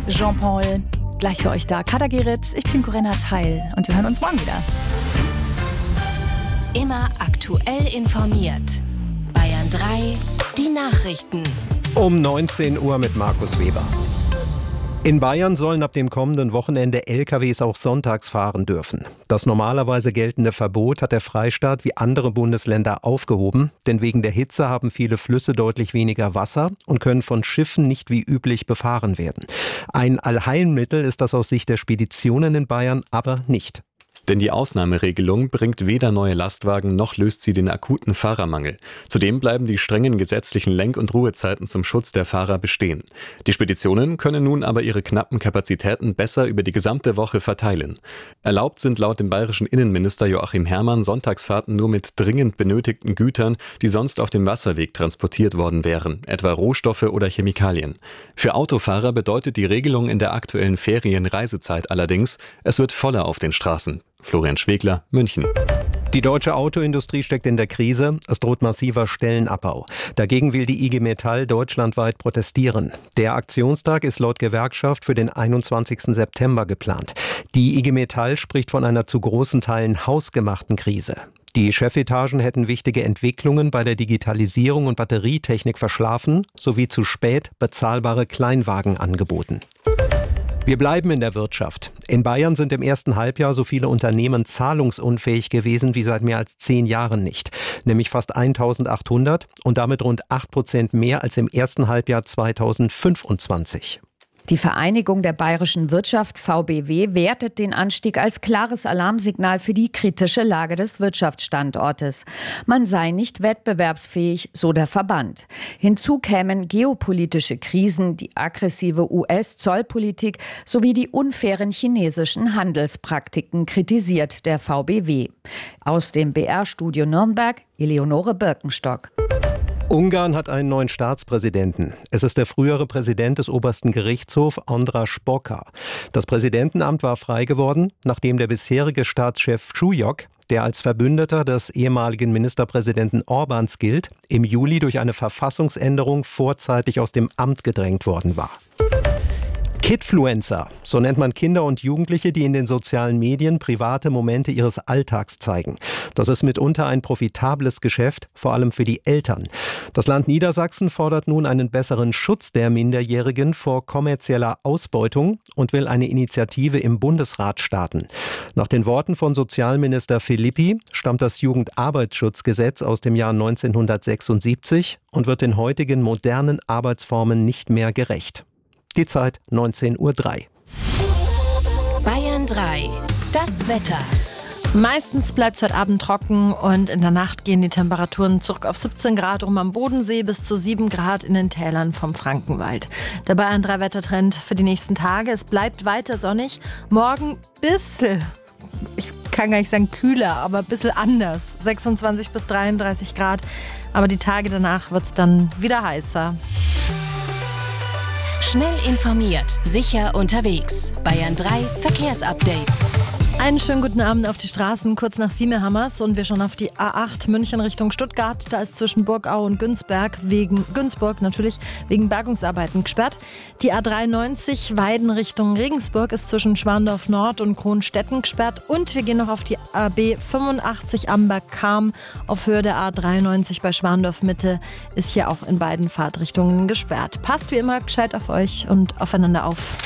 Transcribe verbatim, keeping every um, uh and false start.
Jean-Paul. Gleich für euch da. Kader Geritz, ich bin Corinna Teil und wir hören uns morgen wieder. Immer aktuell informiert. Bayern drei, die Nachrichten. Um neunzehn Uhr mit Markus Weber. In Bayern sollen ab dem kommenden Wochenende L K Ws auch sonntags fahren dürfen. Das normalerweise geltende Verbot hat der Freistaat wie andere Bundesländer aufgehoben, denn wegen der Hitze haben viele Flüsse deutlich weniger Wasser und können von Schiffen nicht wie üblich befahren werden. Ein Allheilmittel ist das aus Sicht der Speditionen in Bayern aber nicht. Denn die Ausnahmeregelung bringt weder neue Lastwagen noch löst sie den akuten Fahrermangel. Zudem bleiben die strengen gesetzlichen Lenk- und Ruhezeiten zum Schutz der Fahrer bestehen. Die Speditionen können nun aber ihre knappen Kapazitäten besser über die gesamte Woche verteilen. Erlaubt sind laut dem bayerischen Innenminister Joachim Herrmann Sonntagsfahrten nur mit dringend benötigten Gütern, die sonst auf dem Wasserweg transportiert worden wären, etwa Rohstoffe oder Chemikalien. Für Autofahrer bedeutet die Regelung in der aktuellen Ferienreisezeit allerdings, es wird voller auf den Straßen. Florian Schwegler, München. Die deutsche Autoindustrie steckt in der Krise. Es droht massiver Stellenabbau. Dagegen will die I G Metall deutschlandweit protestieren. Der Aktionstag ist laut Gewerkschaft für den einundzwanzigsten September geplant. Die I G Metall spricht von einer zu großen Teilen hausgemachten Krise. Die Chefetagen hätten wichtige Entwicklungen bei der Digitalisierung und Batterietechnik verschlafen, sowie zu spät bezahlbare Kleinwagen angeboten. Wir bleiben in der Wirtschaft. In Bayern sind im ersten Halbjahr so viele Unternehmen zahlungsunfähig gewesen wie seit mehr als zehn Jahren nicht. Nämlich fast eintausendachthundert und damit rund acht Prozent mehr als im ersten Halbjahr zweitausendfünfundzwanzig. Die Vereinigung der bayerischen Wirtschaft V B W wertet den Anstieg als klares Alarmsignal für die kritische Lage des Wirtschaftsstandortes. Man sei nicht wettbewerbsfähig, so der Verband. Hinzu kämen geopolitische Krisen, die aggressive U S-Zollpolitik sowie die unfairen chinesischen Handelspraktiken, kritisiert der V B W. Aus dem B R-Studio Nürnberg, Eleonore Birkenstock. Ungarn hat einen neuen Staatspräsidenten. Es ist der frühere Präsident des obersten Gerichtshofs, András Bokar. Das Präsidentenamt war frei geworden, nachdem der bisherige Staatschef Csúlyog, der als Verbündeter des ehemaligen Ministerpräsidenten Orbáns gilt, im Juli durch eine Verfassungsänderung vorzeitig aus dem Amt gedrängt worden war. Kidfluencer, so nennt man Kinder und Jugendliche, die in den sozialen Medien private Momente ihres Alltags zeigen. Das ist mitunter ein profitables Geschäft, vor allem für die Eltern. Das Land Niedersachsen fordert nun einen besseren Schutz der Minderjährigen vor kommerzieller Ausbeutung und will eine Initiative im Bundesrat starten. Nach den Worten von Sozialminister Philippi stammt das Jugendarbeitsschutzgesetz aus dem Jahr neunzehnhundertsechsundsiebzig und wird den heutigen modernen Arbeitsformen nicht mehr gerecht. Die Zeit neunzehn Uhr drei. Bayern drei, das Wetter. Meistens bleibt es heute Abend trocken und in der Nacht gehen die Temperaturen zurück auf siebzehn Grad rum am Bodensee bis zu sieben Grad in den Tälern vom Frankenwald. Der Bayern drei Wettertrend für die nächsten Tage. Es bleibt weiter sonnig. Morgen bisschen, ich kann gar nicht sagen kühler, aber ein bisschen anders. sechsundzwanzig bis dreiunddreißig Grad. Aber die Tage danach wird es dann wieder heißer. Schnell informiert, sicher unterwegs. Bayern drei Verkehrsupdate. Einen schönen guten Abend auf die Straßen, kurz nach Sienehammers und wir schauen auf die A acht München Richtung Stuttgart. Da ist zwischen Burgau und Günzberg wegen, Günzburg natürlich, wegen Bergungsarbeiten gesperrt. Die A dreiundneunzig Weiden Richtung Regensburg ist zwischen Schwandorf Nord und Kronstetten gesperrt. Und wir gehen noch auf die A B fünfundachtzig Amberg-Cham auf Höhe der A dreiundneunzig bei Schwandorf Mitte ist hier auch in beiden Fahrtrichtungen gesperrt. Passt wie immer gescheit auf euch und aufeinander auf.